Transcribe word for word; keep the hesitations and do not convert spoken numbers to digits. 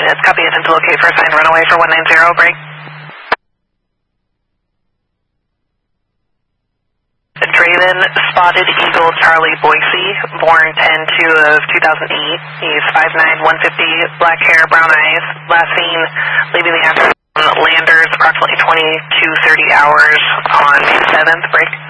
units. Copy, attempt to locate first sign runaway for one nine zero, break. Draven spotted Eagle Charlie Boise, born ten two of two thousand eight. He's five nine, one fifty, black hair, brown eyes. Last seen leaving the afternoon. Landers approximately twenty-two thirty hours on May seventh, break.